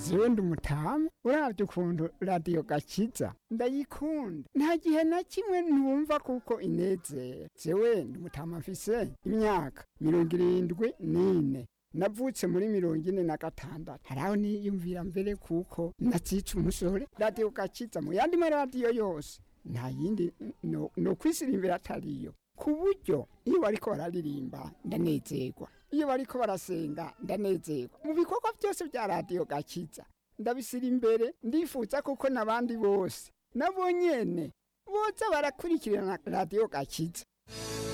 jewe ndi umutama uravye ukuntu radiyo gakiza ndayikunda nta gihe na kimwe ntumva kuko inezera jewe ndi umutama mfise imyaka 74 navutse muri 46 haraho niyumvira mbere kuko nazica umusore radiyo gakiza mu yandi maradiyo yose nta yindi no kwisirimbira atariyo ku buryo iyo bariko bararirimba ndanezerwa iyo bariko barasenga ndanezerwa mu bikorwa byose bya radiyo gakiza ndabisira imbere ndifuza kuko nabandi bose nabo nyene boza barakurikirana radiyo gakiza